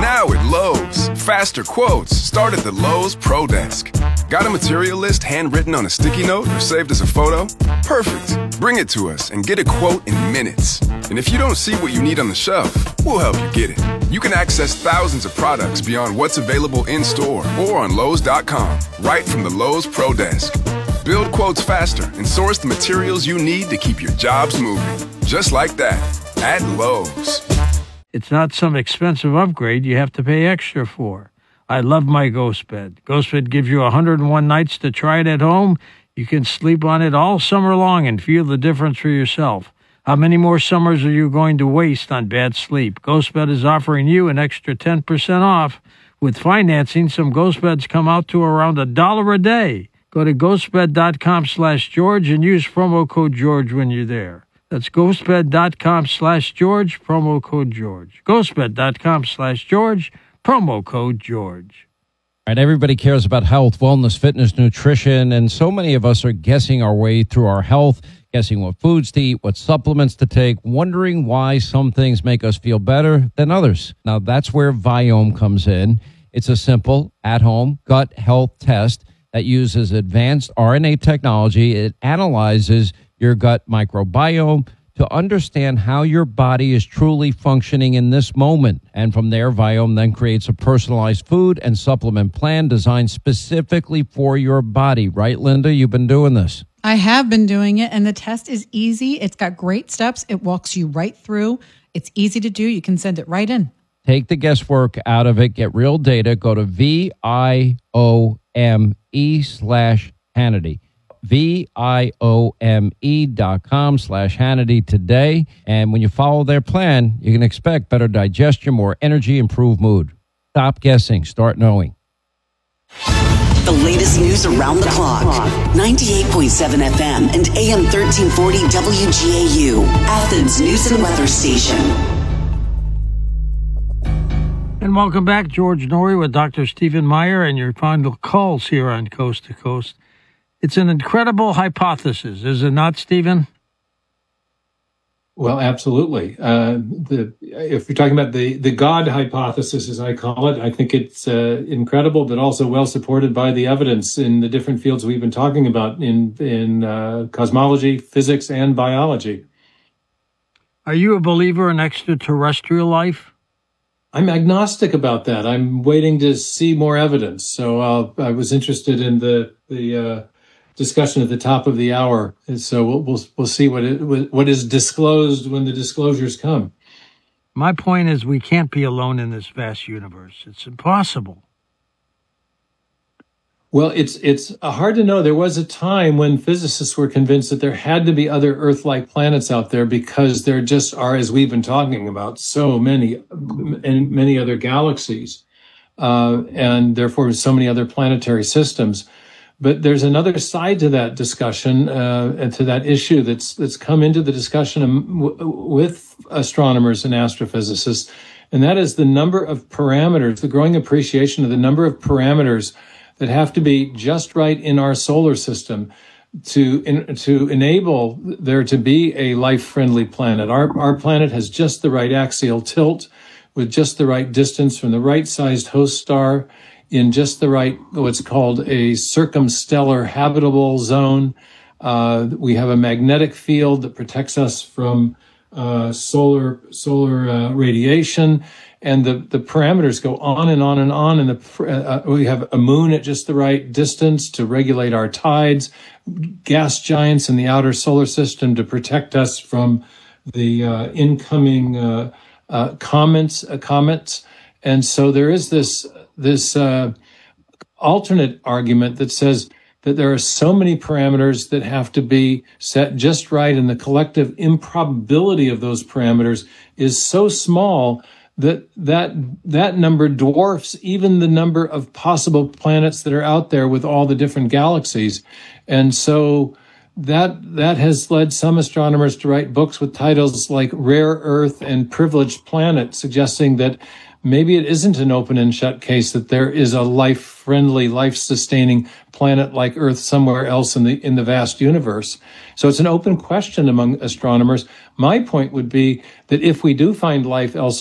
Now at Lowe's, faster quotes start at the Lowe's Pro Desk. Got a material list handwritten on a sticky note or saved as a photo? Perfect. Bring it to us and get a quote in minutes. And if you don't see what you need on the shelf, we'll help you get it. You can access thousands of products beyond what's available in-store or on Lowe's.com, right from the Lowe's Pro Desk. Build quotes faster and source the materials you need to keep your jobs moving. Just like that, at Lowe's. It's not some expensive upgrade you have to pay extra for. I love my Ghost Bed. Ghost Bed gives you 101 nights to try it at home. You can sleep on it all summer long and feel the difference for yourself. How many more summers are you going to waste on bad sleep? Ghost Bed is offering you an extra 10% off. With financing, some Ghost Beds come out to around $1 a day. Go to ghostbed.com/George and use promo code George when you're there. That's ghostbed.com/George, promo code George. Ghostbed.com/George, promo code George. All right, everybody cares about health, wellness, fitness, nutrition, and so many of us are guessing our way through our health, guessing what foods to eat, what supplements to take, wondering why some things make us feel better than others. Now, that's where Viome comes in. It's a simple, at-home gut health test that uses advanced RNA technology. It analyzes your gut microbiome to understand how your body is truly functioning in this moment. And from there, Viome then creates a personalized food and supplement plan designed specifically for your body. Right, Linda? You've been doing this. I have been doing it, and the test is easy. It's got great steps. It walks you right through. It's easy to do. You can send it right in. Take the guesswork out of it. Get real data. Go to VIOME/Hannity. VIOME.com/Hannity today. And when you follow their plan, you can expect better digestion, more energy, improved mood. Stop guessing. Start knowing. The latest news around the clock. 98.7 FM and AM 1340 WGAU, Athens News and Weather Station. And welcome back, George Noory with Dr. Stephen Meyer and your final calls here on Coast to Coast. It's an incredible hypothesis, is it not, Stephen? Well, absolutely. If you're talking about the God hypothesis, as I call it, I think it's incredible, but also well supported by the evidence in the different fields we've been talking about in cosmology, physics, and biology. Are you a believer in extraterrestrial life? I'm agnostic about that. I'm waiting to see more evidence. So I was interested in the discussion at the top of the hour, and so we'll see what is disclosed when the disclosures come. My point is, we can't be alone in this vast universe. It's impossible. Well, it's hard to know. There was a time when physicists were convinced that there had to be other Earth-like planets out there because there just are, as we've been talking about, so many and many other galaxies, and therefore so many other planetary systems. But there's another side to that discussion and to that issue that's come into the discussion with astronomers and astrophysicists, and that is the number of parameters, the growing appreciation of the number of parameters that have to be just right in our solar system to enable there to be a life-friendly planet. Our planet has just the right axial tilt with just the right distance from the right-sized host star in just the right, what's called a circumstellar habitable zone. We have a magnetic field that protects us from solar radiation, and the parameters go on and on and on. And we have a moon at just the right distance to regulate our tides, gas giants in the outer solar system to protect us from the incoming comets. And so there is this alternate argument that says that there are so many parameters that have to be set just right, and the collective improbability of those parameters is so small that number dwarfs even the number of possible planets that are out there with all the different galaxies. And so that has led some astronomers to write books with titles like Rare Earth and Privileged Planet, suggesting that maybe it isn't an open and shut case, that there is a life-friendly, life-sustaining planet like Earth somewhere else in the vast universe. So it's an open question among astronomers. My point would be that if we do find life elsewhere,